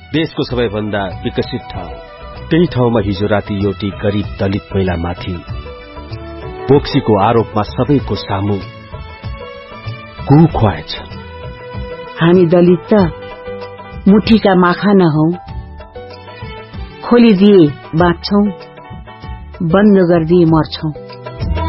देशको सबैभन्दा विकसित ठाउँ, त्यही ठाउँमा हिजो राति एउटी गरीब दलित महिलामाथि बोक्सीको आरोपमा सबैको सामु गु खुवाएछ। हामी दलित त मुठीका माखा नहौं, खोलिदिए बाँच्छौं, बन्द गरिदिए मर्छौं।